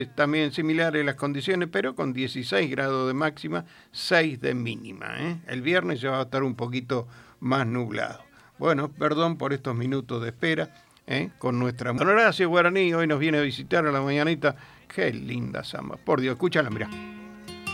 también similares las condiciones, pero con 16 grados de máxima, 6 de mínima. El viernes ya va a estar un poquito más nublado. Bueno, perdón por estos minutos de espera, con nuestra Don Horacio Guaraní. Hoy nos viene a visitar a la mañanita. Qué linda samba. Por Dios, escúchala, mirá.